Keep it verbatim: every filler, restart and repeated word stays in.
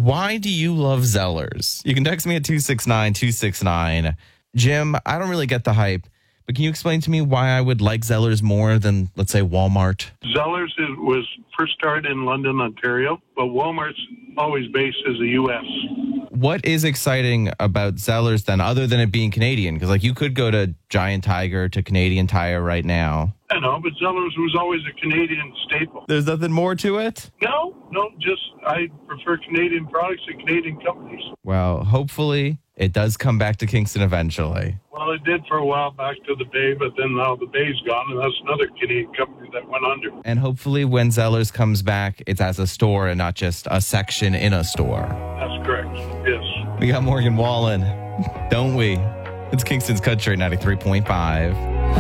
Why do you love Zellers? You can text me at two six nine two six nine. Jim, I don't really get the hype, but can you explain to me why I would like Zellers more than, let's say, Walmart? Zellers is, was first started in London, Ontario, but Walmart's always based as the U S. What is exciting about Zellers then, other than it being Canadian? Because, like, you could go to Giant Tiger, to Canadian Tire right now. I know, but Zellers was always a Canadian staple. There's nothing more to it? No, no, just I prefer Canadian products and Canadian companies. Well, hopefully it does come back to Kingston eventually. Well, it did for a while back to the Bay, but then now the Bay's gone, and that's another Canadian company that went under. And hopefully when Zellers comes back, it's as a store and not just a section in a store. That's correct, yes. We got Morgan Wallen, don't we? It's Kingston's Country ninety-three point five.